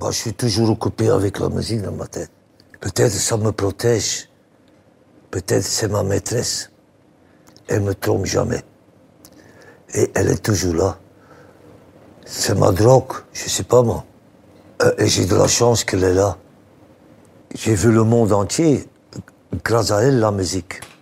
Je suis toujours occupé avec la musique dans ma tête. Peut-être ça me protège. Peut-être c'est ma maîtresse. Elle me trompe jamais. Et elle est toujours là. C'est ma drogue, je sais pas moi. Et j'ai de la chance qu'elle est là. J'ai vu le monde entier grâce à elle, la musique.